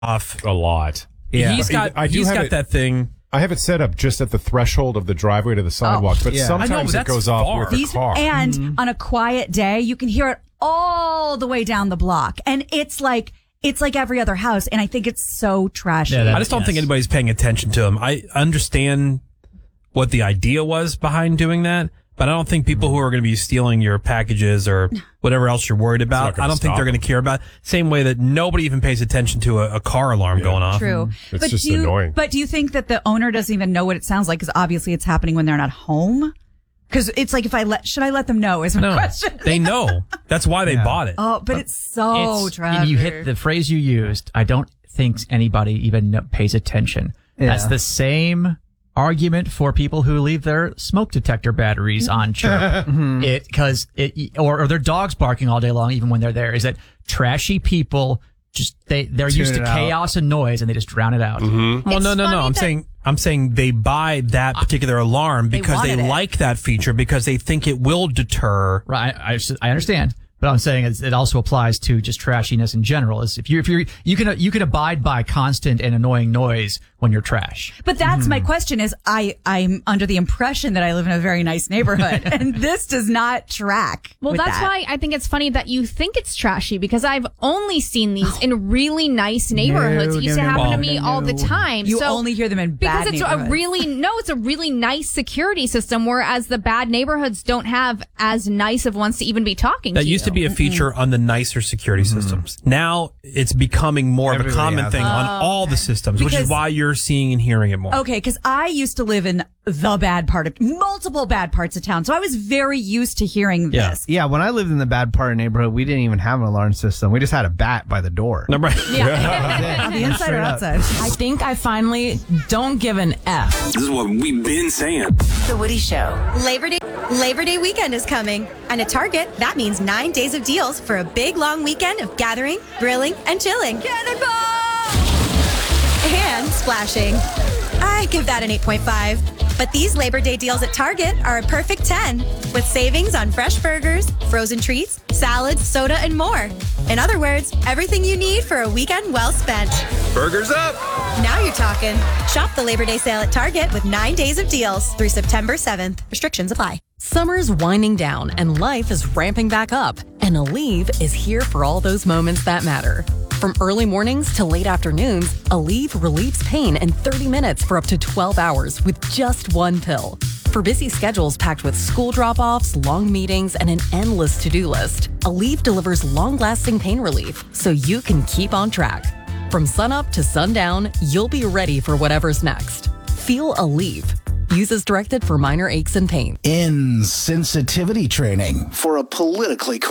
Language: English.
off. A lot. Yeah. He's got that thing. I have it set up just at the threshold of the driveway to the sidewalk, but sometimes it goes off with the car. And on a quiet day, you can hear it all the way down the block. And it's like every other house. And I think it's so trashy. I just don't think anybody's paying attention to him. I understand what the idea was behind doing that, but I don't think people who are going to be stealing your packages or whatever else you're worried about, I don't think they're going to care about it. Same way that nobody even pays attention to a car alarm going off. True. It's just annoying. But do you think that the owner doesn't even know what it sounds like? Because obviously it's happening when they're not home. Because it's like, should I let them know is my question. They know. That's why they bought it. Oh, but it's so tragic. You hit the phrase you used. I don't think anybody even pays attention. Yeah. That's the same argument for people who leave their smoke detector batteries on chirp. Or their dogs barking all day long, even when they're there. Is that trashy people just they're used to chaos and noise and they just drown it out. Well, no. I'm saying they buy that particular alarm because they like that feature because they think it will deter. Right. I understand. But I'm saying it also applies to just trashiness in general. Is if you can abide by constant and annoying noise when you're trash. But that's my question is I'm under the impression that I live in a very nice neighborhood and this does not track. Well, that's why I think it's funny that you think it's trashy because I've only seen these in really nice neighborhoods. It used to happen to me all the time. You only hear them in bad neighborhoods. Because it's a really nice security system, whereas the bad neighborhoods don't have as nice of ones to even be talking to. That used to be a feature on the nicer security systems. Now it's becoming more of a common thing on all the systems, which is why you're seeing and hearing it more. Okay, because I used to live in multiple bad parts of town, so I was very used to hearing this. Yeah, when I lived in the bad part of the neighborhood, we didn't even have an alarm system. We just had a bat by the door. On the inside or outside? I think I finally don't give an F. This is what we've been saying. The Woody Show. Labor Day weekend is coming. And at Target, that means 9 days of deals for a big, long weekend of gathering, grilling, and chilling. Cannonball! And splashing. I give that an 8.5. But these Labor Day deals at Target are a perfect 10, with savings on fresh burgers, frozen treats, salads, soda, and more. In other words, everything you need for a weekend well spent. Burgers up! Now you're talking. Shop the Labor Day sale at Target with 9 days of deals through September 7th. Restrictions apply. Summer's winding down and life is ramping back up. And Aleve is here for all those moments that matter. From early mornings to late afternoons, Aleve relieves pain in 30 minutes for up to 12 hours with just one pill. For busy schedules packed with school drop-offs, long meetings, and an endless to-do list, Aleve delivers long-lasting pain relief so you can keep on track. From sunup to sundown, you'll be ready for whatever's next. Feel Aleve. Use as directed for minor aches and pain. Insensitivity training for a politically correct